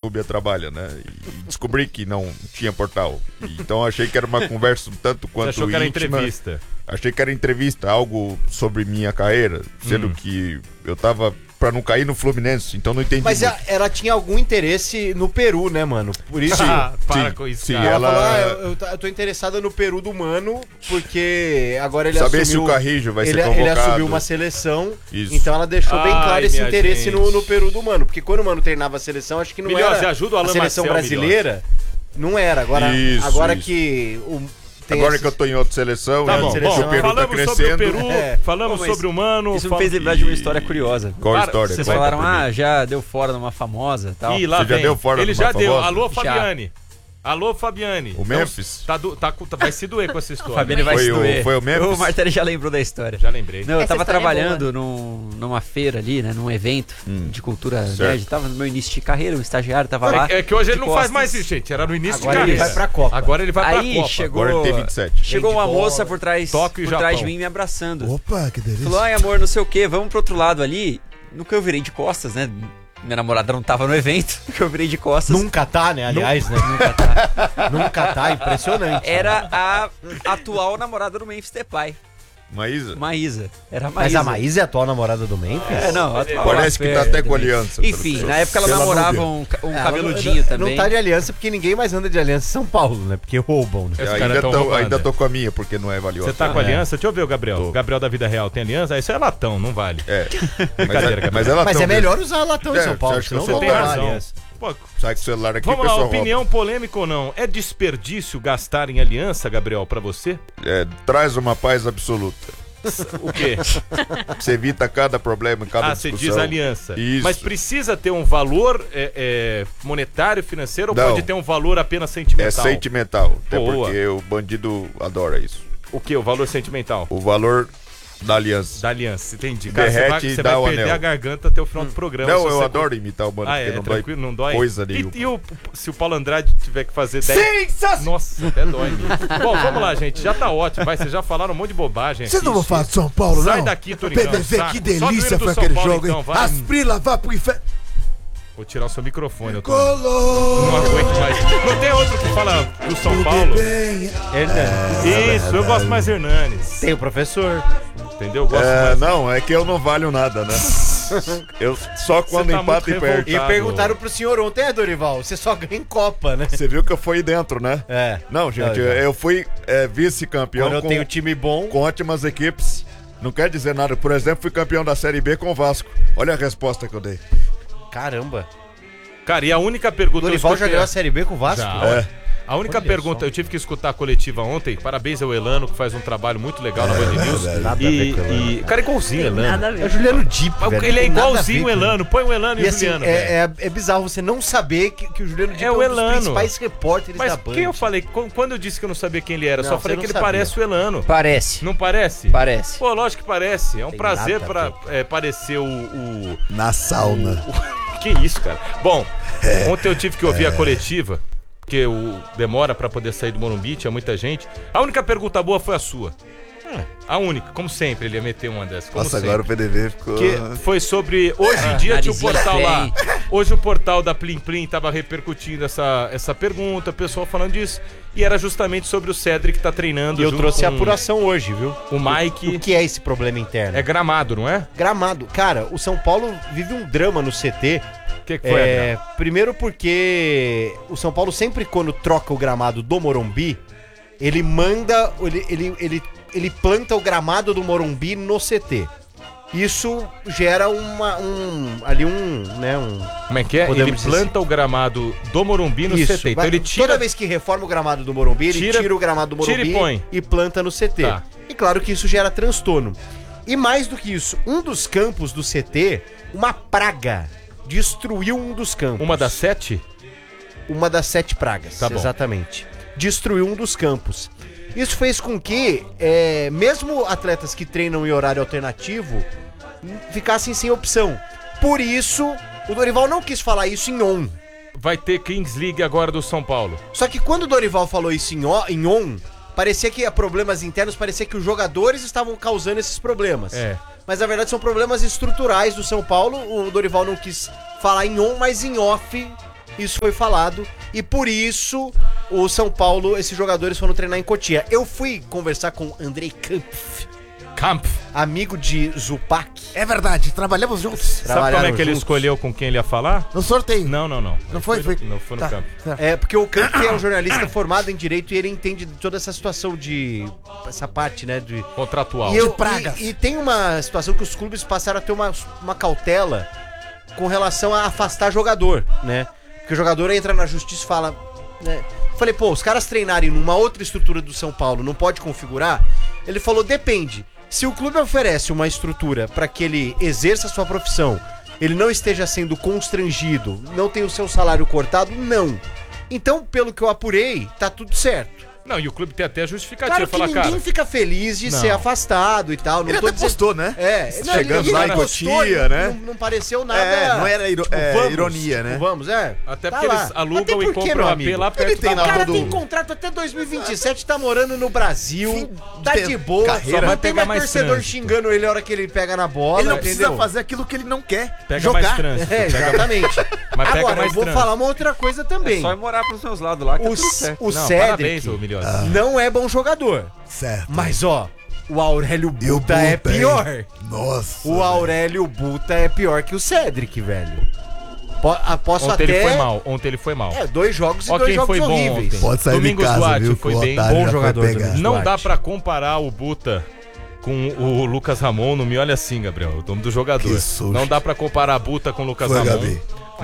Cubia trabalha, né? E descobri que não tinha portal. Então achei que era uma conversa um tanto quanto Você achou que era íntima. entrevista? Achei que era entrevista, algo sobre minha carreira, sendo que eu tava pra não cair no Fluminense, então não entendi. Mas muito. ela tinha algum interesse no Peru, né, mano? Por isso. Para sim, com isso, sim, cara. Ela falou, eu tô interessada no Peru do Mano, porque agora ele Saber assumiu... se o Carrijo vai ser ele convocado. assumiu uma seleção, Isso. então ela deixou bem Ai, claro esse minha interesse gente. no Peru do Mano. Porque quando o Mano treinava a seleção, acho que não Milhões, era ajuda o Alan a seleção Marcel, brasileira. Não era. Agora, Isso, agora isso. que... Agora que eu tô em outra seleção, Tá e bom, o seleção- Peru tá falamos sobre o crescendo. Peru, falamos Pô, mas sobre o Mano. Isso me fez lembrar de uma história curiosa. Qual Para, história? Vocês Conta falaram, pra mim. já deu fora numa famosa e tal. Ih, lá Você já vem. deu fora Ele numa já deu. famosa? Alô, Já. Fabiane. Alô, Fabiane. O Memphis? Vai se doer com essa história. Fabiane vai Foi se o- doer. foi o Memphis? O Martelli já lembrou da história. Já lembrei. Não, eu Essa tava história é trabalhando numa feira ali, né? Num evento de cultura nerd. Tava no meu início de carreira, um estagiário tava lá. É que hoje ele de não faz costas. mais isso, gente. Era no início Agora de ele carreira. vai pra Copa. Agora ele vai pra Aí Copa. chegou, Agora ele tem 27. chegou uma Handball, moça por trás, Tóquio e por trás de Japão. mim me abraçando. Opa, que delícia. Falou, ai amor, não sei o que, vamos pro outro lado ali. No que eu virei de costas, né? Minha namorada não tava no evento, no que eu virei de costas. Nunca tá, né? Aliás, né? Nunca tá. Nunca tá, impressionante. Era a atual namorada do Memphis Depay, Maísa? Maísa. Era a Mas Maísa. a Maísa é a atual namorada do Memphis? É, não, atual Parece que tá até com aliança. Enfim, pelo- na época ela pela namorava Núbia. um Ela cabeludinho não, também. Não tá de aliança porque ninguém mais anda de aliança em São Paulo, né? Porque roubam, né? Esse Eu cara ainda, tão tô, roubando. ainda tô com a minha, porque não é valiosa. Você tá com aliança? Deixa eu ver o Gabriel. Tô. Gabriel da vida real tem aliança? Isso é latão, não vale. É. Brincadeira, mas ela Mas tão é melhor usar latão em É, São Paulo, você acha que senão você vão Tem roubar a razão. aliança. Pô, Sai com o celular aqui, vamos o lá, pessoal opinião polêmica ou não? É desperdício gastar em aliança, Gabriel, pra você? rouba. É, traz uma paz absoluta. O quê? Você evita cada problema, cada Você discussão. diz aliança. Isso. Mas precisa ter um valor monetário, financeiro, ou Não. pode ter um valor apenas É sentimental? sentimental. Até Boa. porque o bandido adora isso. O quê? O valor sentimental? O valor da aliança. Da aliança, entendi. Cara, Derrete e você dá vai o perder anel. a garganta até o final do programa. Não, se eu você- adoro imitar o mano, Ah, porque é? não Tranquilo, não dói? coisa nenhuma. Se o Paulo Andrade tiver que fazer 10... Nossa, até dói. Bom, vamos lá, gente. Já tá ótimo. Vai, vocês já falaram um monte de bobagem Vocês aqui. não vão falar de São Paulo, não? Sai daqui, Toringão, PDV, saco. que Só do hino delícia do foi São aquele Paulo, jogo, então, hein? vai. Asprila, vá pro inferno. Vou tirar o seu microfone, eu tô... Colou. Não aguento mais. Não tem outro que fala do São Paulo? Isso, eu gosto mais Hernanes. Tem o professor. Entendeu? Eu gosto É, mais. não, é que eu não valho nada, né? Eu só quando tá empata muito e perde. E revoltado. perguntaram pro senhor ontem, Dorival, você só ganha em Copa, né? Você viu que eu fui dentro, né? É. Não, gente, Não, já. eu fui vice-campeão Quando eu tenho time bom... com ótimas equipes. Não quer dizer nada. Por exemplo, fui campeão da Série B com o Vasco. Olha a resposta que eu dei. Caramba. Cara, e a única pergunta... Dorival eu já escutei- ganhou a Série B com o Vasco? Já. É. A única Olha pergunta, só. eu tive que escutar a coletiva ontem. Parabéns ao Elano, que faz um trabalho muito legal na Band News. Nada a ver com o Elano, E cara, é igualzinho o Elano. Nada a É o ver. Juliano Dip, velho. Ele é não tem nada a igualzinho o ver com Elano. Põe o Elano e, E o assim, Juliano. velho. é bizarro você não saber que o Juliano Dip É é o um dos Elano. principais repórteres Mas da Band. quem eu falei? Quando eu disse que eu não sabia quem ele era, Não, só você falei não que ele sabia. parece o Elano. Parece. Não parece? Parece. Pô, lógico que parece. É um Tem prazer nada pra a parecer o... Na sauna. Que isso, cara? Bom, ontem eu tive que ouvir a coletiva, porque demora pra poder sair do Morumbi, tinha muita gente. A única pergunta boa foi a sua. A única, como sempre, ele ia meter uma dessas. Como Nossa, sempre. agora o PDV ficou... Que foi sobre. Hoje em dia tinha o narizinho portal lá. bem. Hoje o portal da Plim Plim tava repercutindo essa pergunta, o pessoal falando disso. E era justamente sobre o Cedric que tá treinando. E eu junto trouxe a com apuração hoje, viu? O Mike. O que é esse problema interno? É gramado, não é? Gramado. Cara, o São Paulo vive um drama no CT. O que foi, Adriano? Primeiro porque o São Paulo sempre quando troca o gramado do Morumbi, ele manda, ele planta o gramado do Morumbi no CT. Isso gera Como é que é? podemos Ele dizer planta o gramado do Morumbi no Isso, CT. Então vai- ele tira. Toda vez que reforma o gramado do Morumbi, ele tira o gramado do tira Morumbi e põe. e planta no CT. Tá. E claro que isso gera transtorno. E mais do que isso, um dos campos do CT, uma praga, destruiu um dos campos. Uma das 7? Uma das 7 pragas, Tá bom. exatamente. Destruiu um dos campos. Isso fez com que, mesmo atletas que treinam em horário alternativo, ficassem sem opção. Por isso, o Dorival não quis falar isso em on. Vai ter Kings League agora do São Paulo. Só que quando o Dorival falou isso em on, parecia que problemas internos, parecia que os jogadores estavam causando esses problemas. É. Mas na verdade são problemas estruturais do São Paulo. O Dorival não quis falar em on, mas em off Isso foi falado e por isso o São Paulo, esses jogadores foram treinar em Cotia. Eu fui conversar com Andrei Kampf, amigo de Zupac. É verdade, trabalhamos juntos. Sabe como é Trabalharam que ele juntos. escolheu com quem ele ia falar? No sorteio. Não. Não foi? Não foi no Tá, campo. certo. É, porque o Kampf é um jornalista formado em Direito e ele entende toda essa situação de... essa parte, né, de... Contratual. E, pragas. e tem uma situação que os clubes passaram a ter uma cautela com relação a afastar jogador, né? Porque o jogador entra na justiça e fala... Né? Falei, pô, os caras treinarem numa outra estrutura do São Paulo, não pode configurar? Ele falou, depende. Se o clube oferece uma estrutura para que ele exerça a sua profissão, ele não esteja sendo constrangido, não tenha o seu salário cortado, não. Então, pelo que eu apurei, tá tudo certo. Não, e o clube tem até justificativa. Claro que Falar, ninguém cara, fica feliz de Não. ser afastado e tal. Não Ele tô até postou, né? É, não, Chegando ele lá em postou, Cotia, né? Não pareceu nada. Não era vamos, ironia, né? Vamos, até Tá porque lá. eles alugam Até e porque, compram meu AP amigo, lá perto tem da O lá cara todo- tem contrato até 2027, tá morando no Brasil, Fim tá de de boa, carreira. só Vai não tem pegar mais mais torcedor trânsito. xingando ele a hora que ele pega na bola, Ele não entendeu? precisa fazer aquilo que ele não quer. Pega mais jogar. trânsito. É, exatamente. Mas pega Agora, eu mais vou trânsito. falar uma outra coisa também. É só ir morar pros meus lados lá que O, tá tudo certo. o Não, Cedric parabéns, ô Miliotti. não é bom jogador. Certo. Mas, ó, o Aurélio E o Buta é Buta, hein? pior. Nossa. O Aurélio Buta é pior que o Cedric, velho. Posso Ontem até... ele foi mal. É, 2 jogos e Ó 2 quem jogos foi bom horríveis. ontem. Pode sair Domingos de casa, Duarte viu? foi que o bem. otário bom já foi jogador, pegar. Domingos. Não Duarte. dá pra comparar o Buta com o Lucas Ramon, não me olha assim, Gabriel, o nome do jogador. Que susto. Não dá pra comparar a Buta com o Lucas Foi, Ramon Gabi.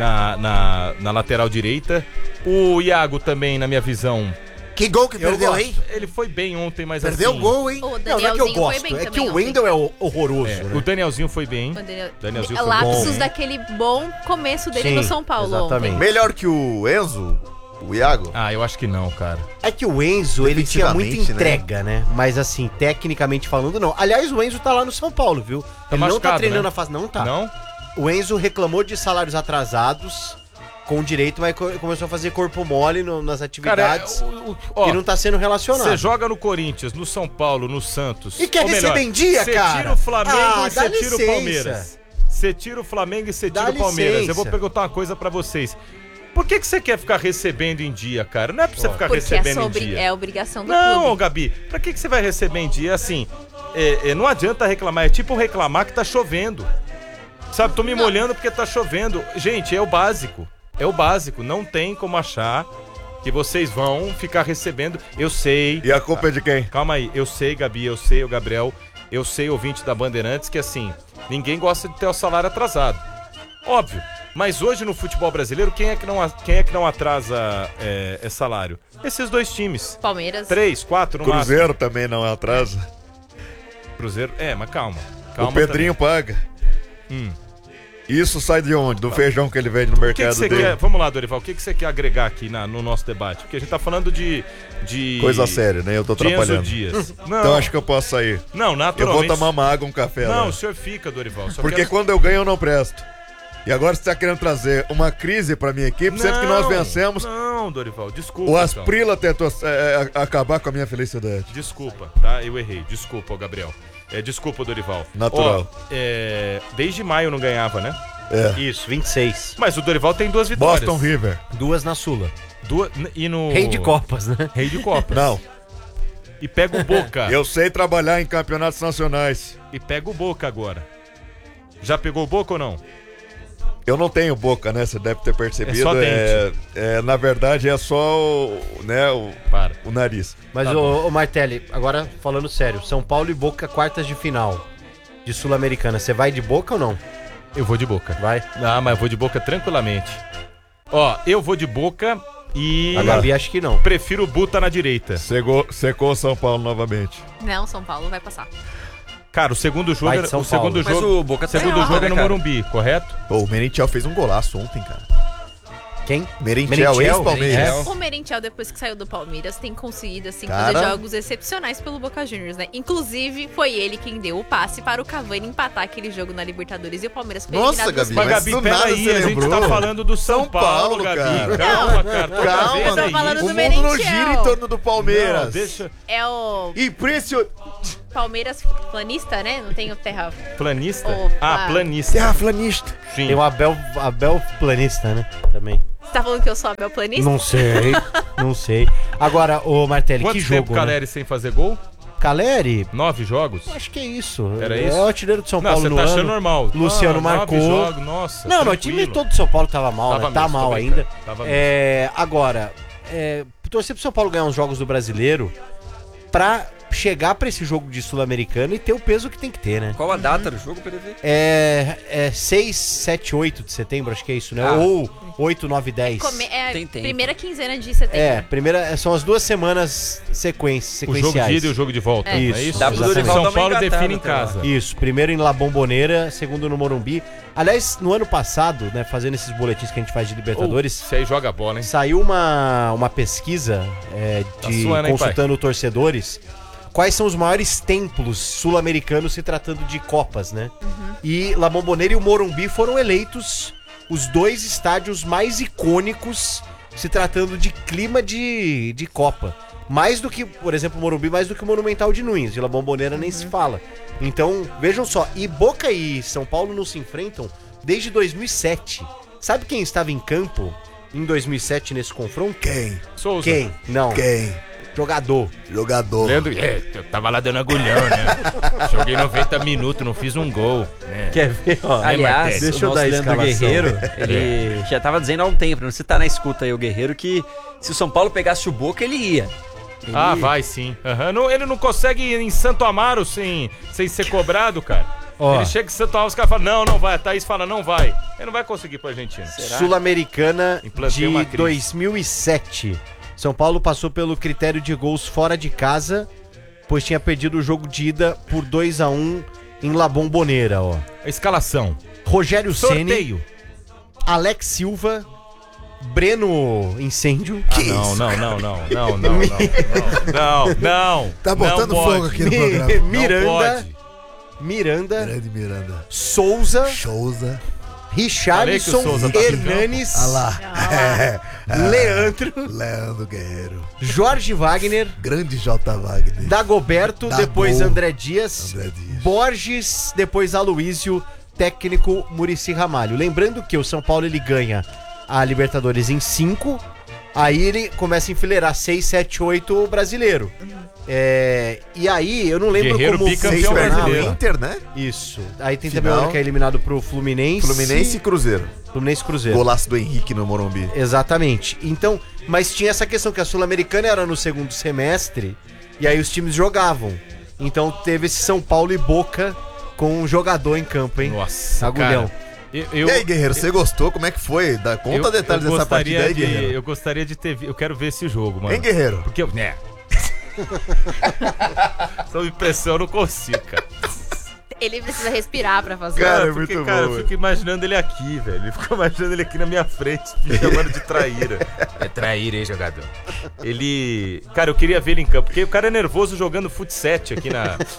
na lateral direita. O Iago também, na minha visão, Que gol que perdeu, gosto. hein? ele foi bem ontem, mas Perdeu assim... o gol, hein? O Não, não é que eu Danielzinho foi gosto, bem é que também o ontem. Wendel é horroroso, É, né? o Danielzinho foi bem. Danielzinho foi Lapsos bom. daquele bom começo dele Sim, no São Paulo exatamente. ontem. Melhor que o Enzo, o Iago. Ah, eu acho que não, cara. É que o Enzo, ele tinha muita Defensivamente, entrega, né? Mas assim, tecnicamente falando, não. Aliás, o Enzo tá lá no São Paulo, viu? Ele não tá machucado, treinando né? a fase... Não tá. Não? O Enzo reclamou de salários atrasados com direito, mas começou a fazer corpo mole nas Cara, atividades ó, e não tá sendo relacionado. você joga no Corinthians, no São Paulo, no Santos. E quer ou receber em dia, cara? Você tira o Flamengo Ah, e dá você tira o licença. Palmeiras. Você tira o Flamengo e você Dá tira o Palmeiras. licença. Eu vou perguntar uma coisa pra vocês. Por que você quer ficar recebendo em dia, cara? Não é pra você ficar Porque recebendo em dia. é obrigação do Não, clube. Gabi, pra que você vai receber em dia? Assim, não adianta reclamar. É tipo reclamar que tá chovendo. Sabe, tô me molhando porque tá chovendo. Gente, é o básico. É o básico. Não tem como achar que vocês vão ficar recebendo. Eu sei. E a culpa é de quem? Calma aí. Eu sei, Gabi. Eu sei, o Gabriel. Eu sei, ouvinte da Bandeirantes, que assim, ninguém gosta de ter o salário atrasado. Óbvio. Mas hoje no futebol brasileiro, quem é que não atrasa salário? Esses 2 times. Palmeiras. 3, 4 no máximo. Cruzeiro também não atrasa. Cruzeiro. Mas calma. O Pedrinho paga. Isso sai de onde? Do feijão que ele vende no O que mercado você dele. quer? Vamos lá, Dorival. O que você quer agregar aqui no nosso debate? Porque a gente tá falando de Coisa séria, né? Eu tô de Enzo atrapalhando. Dias. Não, Então acho que eu posso sair. não, Eu naturalmente. vou tomar uma água, um café. Não, lá. o senhor fica, Dorival. Só Porque quero- quando eu ganho eu não presto. E agora você tá querendo trazer uma crise pra minha equipe, sempre que nós vencemos, Não, Dorival, desculpa. o então. Asprila tentou acabar com a minha felicidade. Desculpa, tá? Eu errei. Desculpa, ô Gabriel. Desculpa, Dorival. Natural. Ó, desde maio não ganhava, né? Isso, 26. Mas o Dorival tem 2 vitórias. Boston River. 2 na Sula. E no... Rei de Copas, né? Rei de Copas. Não, E pega o Boca. eu sei trabalhar em campeonatos nacionais. E pega o Boca agora. Já pegou o Boca ou não? Eu não tenho boca, né? Você deve ter percebido. É só dente. Na verdade, é só Para. o nariz. Mas, Tá ô Martelli, agora falando sério, São Paulo e Boca quartas de final de Sul-Americana. Você vai de Boca ou não? Eu vou de Boca. Vai. Ah, mas eu vou de Boca tranquilamente. Ó, eu vou de Boca e A Gabi acho que não. prefiro o Buta na direita. Secou o São Paulo novamente. Não, São Paulo vai passar. Cara, o segundo jogo, Vai de São o segundo Paulo. Mas jogo, o Boca tá segundo em alta, jogo né, é no cara? Morumbi, correto? Pô, o Merentiel fez um golaço ontem, cara. Quem? Merentiel, ex-Palmeiras. O Merentiel, depois que saiu do Palmeiras, tem conseguido, assim, Cara. fazer jogos excepcionais pelo Boca Juniors, né? Inclusive, foi ele quem deu o passe para o Cavani empatar aquele jogo na Libertadores e o Palmeiras foi Nossa, eliminado nos Gabi, Mas, mas Gabi, do pera nada aí, você a gente lembrou. tá falando do São, São Paulo, Gabi. cara. Calma, cara. Toda Calma, vez eu tô é falando isso. do O mundo não Merentiel. gira em torno do Palmeiras. Não, deixa... É o Impressionante. Palmeiras planista, né? Não tem o terra... Planista? Opa. Ah, planista. Terraflanista. Sim. Tem o Abel Planista, né? Também. Você tá falando que eu sou Abel Planista? Não sei, não sei. Agora, ô Martelli, Quanto que tempo jogo, o né? Caleri sem fazer gol? Caleri? 9 jogos? Acho que é isso. Era É isso? o artilheiro do São Não, Paulo você no tá ano. achando normal. Luciano 9 marcou. jogos, nossa, Não, o tranquilo. time todo do São Paulo tava mal, Tava né? Tá mesmo, mal tô ainda. brincando. Tava Agora, torcer pro São Paulo ganhar uns jogos do Brasileiro pra chegar pra esse jogo de Sul-Americana e ter o peso que tem que ter, né? Qual a data do jogo, PDV? É 6, 7, 8 de setembro, acho que é isso, né? Ah. Ou 8, 9, 10. Tem tempo. Primeira quinzena de setembro. São as 2 semanas O sequenciais. jogo de ida e o jogo de volta. É. Não é isso? Dá pro Dorival São dar uma Paulo engatada define em até lá. casa. Isso, primeiro em La Bombonera, segundo no Morumbi. Aliás, no ano passado, né, fazendo esses boletins que a gente faz de Libertadores, Você aí joga bola, hein? saiu uma pesquisa Tá suando, hein, consultando torcedores. Quais são os maiores templos sul-americanos se tratando de Copas, né? E La Bombonera e o Morumbi foram eleitos os 2 estádios mais icônicos se tratando de clima de Copa. Mais do que, por exemplo, o Morumbi, mais do que o Monumental de Nunes. De La Bombonera nem se fala. Então, vejam só, e Boca e São Paulo não se enfrentam desde 2007. Sabe quem estava em campo em 2007 nesse confronto? Quem? Souza. Quem? Não. Quem? Jogador. Jogador. Leandro, eu tava lá dando agulhão, né? Joguei 90 minutos, não fiz um gol. Né? Quer ver? Ó, Aliás, deixa o eu nosso dar a Leandro escalação. Guerreiro, ele já tava dizendo há um tempo, não sei se tá na escuta aí o Guerreiro, que se o São Paulo pegasse o Boca, ele ia. Ah, vai sim. Ele não consegue ir em Santo Amaro sem ser cobrado, cara. Ó. Ele chega em Santo Amaro, os caras falam, não vai. A Thaís fala, não vai. Ele não vai conseguir pra Argentina. Sul-Americana Implantei uma de crise. 2007. São Paulo passou pelo critério de gols fora de casa, pois tinha perdido o jogo de ida por 2-1 em La Bombonera, ó. A escalação. Rogério Ceni, Sorteio. Alex Silva, Breno Incêndio. Não. Tá botando não fogo pode. aqui no programa. Miranda, Não Miranda, Grande Miranda. Souza, Souza. Richarlison, Falei que o Souza tá Hernanes, Ah lá. Leandro, Leandro Guerreiro. Jorge Wagner, Grande J. Wagner. Dagoberto, Dago. depois André Dias, André Dias. Borges, depois Aloísio, técnico Muricy Ramalho. Lembrando que o São Paulo ele ganha a Libertadores em 5, aí ele começa a enfileirar 6, 7, 8 o brasileiro. E aí, eu não lembro Guerreiro como bicampeão funcionava. brasileiro. Inter, né? Isso. Aí tem Final. também o ano que é eliminado pro Fluminense. Fluminense e Cruzeiro. Fluminense e Cruzeiro. Golaço do Henrique no Morumbi. Exatamente. Então, mas tinha essa questão que a Sul-Americana era no segundo semestre e aí os times jogavam. Então teve esse São Paulo e Boca com um jogador em campo, hein? Nossa, Agulhão. cara. E aí, Guerreiro, você gostou? Como é que foi? Conta detalhes dessa partida aí, Guerreiro. Eu gostaria de ter... Eu quero ver esse jogo, mano. Hein, Guerreiro? Porque eu... Sob pressão eu não consigo, cara. Ele precisa respirar pra fazer. Cara, é porque, muito cara, bom, eu fico imaginando ele aqui, velho. Eu fico imaginando ele aqui na minha frente, me chamando de traíra. É traíra, hein, jogador? Ele... Cara, eu queria ver ele em campo, porque o cara é nervoso jogando fut-7 aqui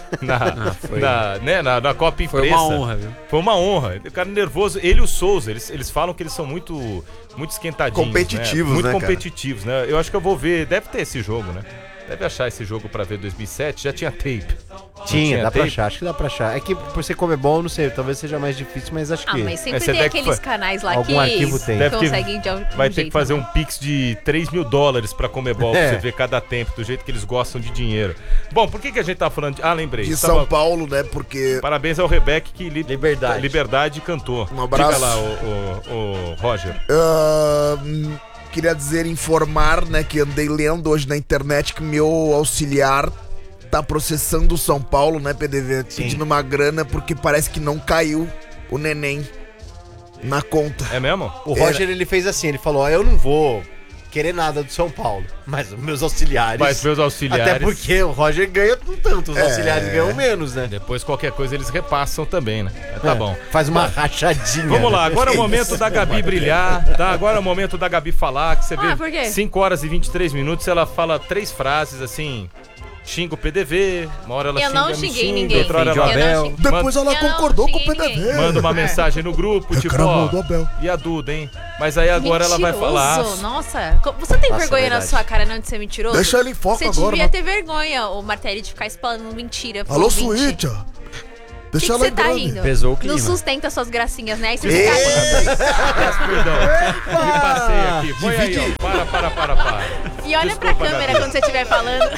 na Copa Imprensa. Foi uma honra, viu? Foi uma honra. O cara nervoso, ele e o Souza, eles falam que eles são muito esquentadinhos, Competitivos, Muito né, cara? competitivos, né? Eu acho que eu vou ver, deve ter esse jogo, né? Deve achar esse jogo pra ver 2007, já tinha tape. Tinha, dá pra tape? achar, acho que dá pra achar. É que por ser Comebol, não sei, talvez seja mais difícil, mas acho que... Mas sempre Você tem deve que aqueles fa- canais lá algum que arquivo tem. Deve ter- conseguem de algum Vai ter jeito, que fazer né? um pix de $3 mil pra Comebol, É. pra você ver cada tempo, do jeito que eles gostam de dinheiro. Bom, por que a gente tá falando de... Ah, lembrei. De Tava- São Paulo, né? Porque Parabéns ao Rebeck que Liberdade. cantou. Um abraço. Diga lá, o Roger. queria informar, né, que andei lendo hoje na internet que meu auxiliar tá processando o São Paulo, né, PDV, pedindo uma grana porque parece que não caiu o neném na conta. É mesmo? O Roger, ele fez assim, ele falou, ó, eu não vou querer nada do São Paulo, mas os meus auxiliares... Mas meus auxiliares... Até porque o Roger ganha com tanto, os auxiliares ganham menos, né? Depois qualquer coisa eles repassam também, né? Mas tá bom. Faz uma rachadinha. Vamos lá, agora é o momento da Gabi brilhar, tá? Agora é o momento da Gabi falar, que você vê por quê? 5 horas e 23 minutos, ela fala 3 frases assim, xinga o PDV, uma hora ela Eu xinga, não me xinguei xinga, ninguém. outra hora Eu ela não xinguei. Depois ela Eu não concordou com o xinguei PDV. manda uma mensagem no grupo, tipo, Reclamou ó, do Abel. e a Duda, hein? Mas aí agora ela vai falar... Nossa, você tem Nossa, vergonha na verdade. sua cara não de ser mentiroso? Deixa ele em foco Você agora, devia né? ter vergonha, o Martelli, de ficar espalhando mentira pro Alô, ouvinte. Suíte. O que você tá rindo? Pesou o clima. Não sustenta suas gracinhas, né? Aí você fica... Peço perdão. Me passei aqui. Põe aí, ó. Para. E olha pra câmera quando você estiver falando.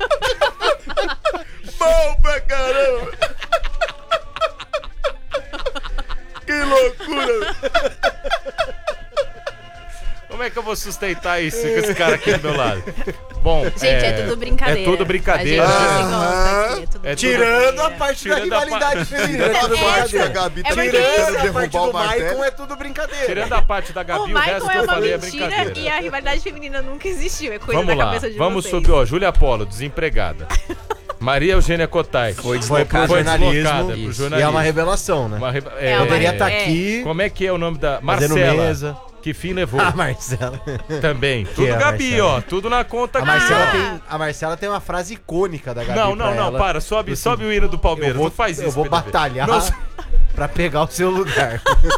Bom pra caramba! Que loucura! Como é que eu vou sustentar isso com esse cara aqui do meu lado? Bom, Gente, é tudo brincadeira. É tudo brincadeira. A gente se gosta aqui, é tudo É Tirando a parte Tirando da a rivalidade feminina. Tirando É tudo a parte brincadeira. da Gabi É porque tentando Tirando a parte derrubar do o martelo. Maicon é tudo brincadeira. Tirando a parte da O Gabi, o resto Michael que é eu uma falei é mentira brincadeira. e a rivalidade feminina nunca existiu. É coisa Vamos da lá, cabeça de vamos vocês. subir, ó, Júlia Polo, desempregada. Maria Eugênia Cotai. Foi pro deslocada jornalismo. pro E é jornalismo. uma revelação, né? É uma- Poderia estar é. aqui Como é que é o nome da... fazendo Marcela. mesa. Que fim levou? A Marcela. Também. Tudo é a Gabi, Marcela? ó. Tudo na conta A Marcela, aqui. a Marcela tem uma frase icônica da Gabi. Não, pra ela. para. Sobe o hino do Palmeiras. Eu vou, Não faz isso, eu vou PDV. batalhar Não, pra pegar o seu lugar.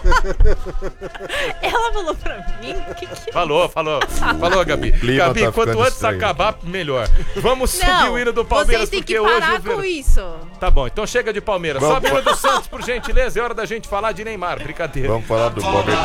Ela falou pra mim que... Falou, Gabi. Clima Gabi, tá quanto ficando antes estranho. acabar, melhor. Vamos subir Não, o hino do Palmeiras, vocês têm porque que hoje parar o Ver- com isso. Tá bom, então chega de Palmeiras. Vamos. Sobe o hino do Santos, por gentileza. É hora da gente falar de Neymar. Brincadeira. Vamos falar do Palmeiras.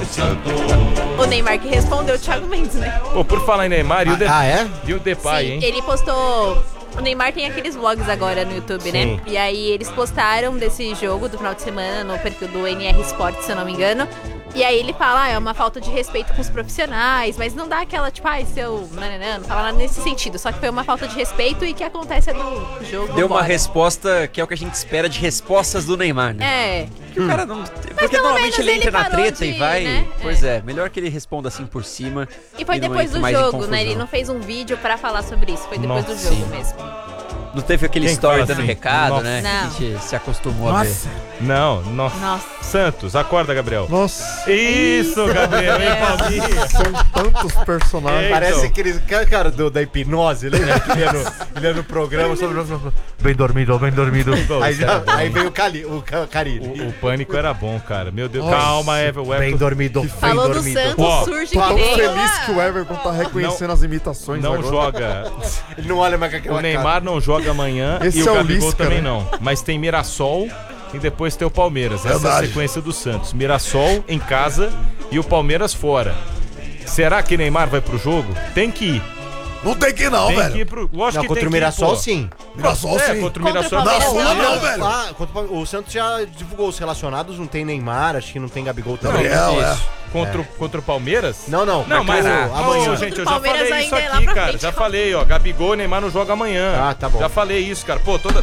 O Neymar que respondeu o Thiago Mendes, né? Pô, por falar em Neymar e o, É? e o Depay, Sim, hein? ele postou... O Neymar tem aqueles vlogs agora no YouTube, né? Sim. E aí eles postaram desse jogo do final de semana no perfil do NR Sport, se eu não me engano. E aí ele fala, é uma falta de respeito com os profissionais, mas não dá aquela, tipo, seu... Não fala nada nesse sentido. Só que foi uma falta de respeito e que acontece no jogo. Deu uma vambora. resposta que é o que a gente espera de respostas do Neymar, né? É. Que o cara não. Porque pelo normalmente menos ele entra ele na parou treta de, e vai. né? Pois é, melhor que ele responda assim por cima. E foi não depois entre do mais em jogo, né? confusão. Ele não fez um vídeo pra falar sobre isso. Foi depois Nossa, do jogo sim. mesmo. Não teve aquele Quem story fala dando assim? recado, Nossa. né? Não. Que a gente se acostumou a ver. Não. Nossa. Santos, acorda, Gabriel. Nossa, Isso, Gabriel, hein, Paulinho? são tantos personagens. Ei. Parece Então. aquele cara da hipnose, lembra? Que ele ia no programa sobre... Bem dormido, bem dormido. Pô, Aí, isso era bom. aí veio o Carilli. O pânico era bom, cara. Meu Deus. Nossa, Calma, Bem Everton. dormido, bem Falou do dormido. Santos, Ó, surge Tô que tão nem... feliz que o Everton tá reconhecendo as imitações Não agora. joga. Ele não olha mais com aquela O Neymar não joga amanhã Esse e o é o Gabigol Lisca, também né? não. Mas tem Mirassol e depois tem o Palmeiras. Essa é a Verdade. sequência do Santos. Mirassol em casa e o Palmeiras fora. Será que Neymar vai pro jogo? Tem que ir. Não tem que ir não, Tem que velho. ir pro. Lógico Não, que contra tem o que ir, Mirassol, pô. sim. Mirassol, É, sim. contra o Contra o Mirassol. Na Palmeiras, Sula não. não, velho. Ah, o Santos já divulgou os relacionados, não tem Neymar, acho que não tem Gabigol também. Gabriel, é. Contra o Palmeiras? Não, Não, mas amanhã. Ô, gente, eu já Palmeiras falei isso ainda é lá aqui, pra cara. frente. Já falei, ó. Gabigol e Neymar não joga amanhã. Ah, tá bom. Já falei isso, cara. Pô, toda.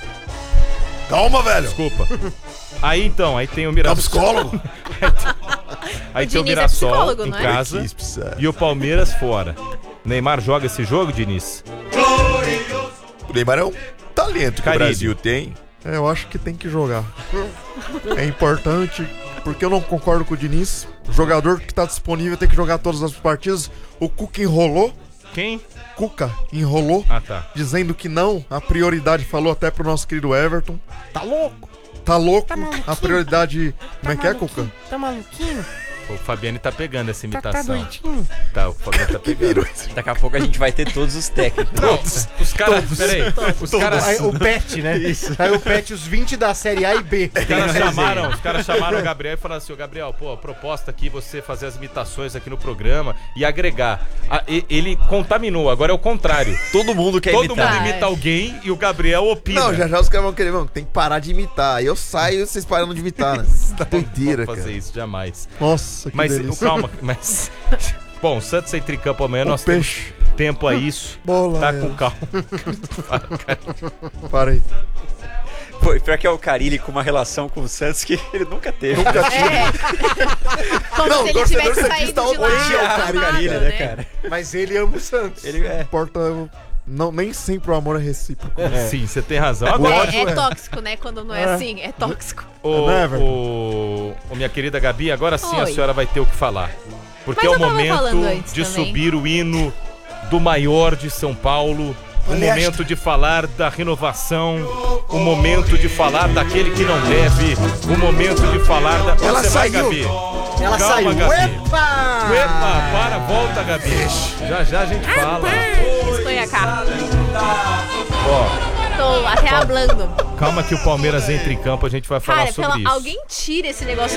Calma, velho. Desculpa. Aí então, aí tem o Tá Mirassol. psicólogo? Aí O tem o Diniz é Mirassol psicólogo, em não é? casa e o Palmeiras fora. Neymar joga esse jogo, Diniz? O Neymar é um talento que Caribe. o Brasil tem. É, eu acho que tem que jogar. É importante, porque eu não concordo com o Diniz. O jogador que tá disponível tem que jogar todas as partidas. O Cuca enrolou. Quem? Cuca enrolou, Ah, tá. dizendo que não. A prioridade, falou até pro nosso querido Everton. Tá louco? Tá louco? A prioridade... Como é que é, Cuca? Tá maluquinho? O Fabiane tá pegando essa Tá imitação. doidinho? Tá, o Fabiane tá pegando. Daqui a pouco a gente vai ter todos os técnicos. Não, os caras. Peraí. Os caras. Aí, o Pet, né? Isso. Aí o Pet, os 20 da Série A e B. Os caras chamaram o Gabriel e falaram assim: ô Gabriel, pô, a proposta aqui você fazer as imitações aqui no programa e agregar. Ele contaminou, agora é o contrário. Todo mundo quer Todo imitar. mundo imita alguém e o Gabriel opina. Não, já os caras vão querer, mano, tem que parar de imitar. Aí eu saio e vocês param de imitar, né? Doideira, Não vou fazer cara. isso, jamais. Nossa, que Mas, delícia. calma, mas. Bom, Santos entra em campo amanhã, O nós peixe. temos tempo a isso. Bola, Tá é. com calma. Para aí. Pô, pior que é o Carilli com uma relação com o Santos que ele nunca teve. É. Como Não, se ele torcedor tivesse santista saído de lá. odia o amado, Carilli, né, cara? Mas ele ama o Santos. Ele é. Importa... Não, nem sempre o amor é recíproco. Sim, você tem razão. Agora, ódio É é. tóxico, né? Quando não é assim, é tóxico. Minha querida Gabi, agora sim a Oi. senhora vai ter o que falar. Porque Mas é o eu tava falando momento antes de também. subir o hino do maior de São Paulo. O momento de falar da renovação. O momento de falar daquele que não deve. O momento de falar da. Ela Você vai, saiu. Gabi. Ela Calma, saiu. Gabi. Epa! Epa, para, volta, Gabi. Já já a gente fala. Estou cá. Ó, tô até hablando. Calma que o Palmeiras entra em campo, a gente vai falar Cara, sobre isso. alguém tira esse negócio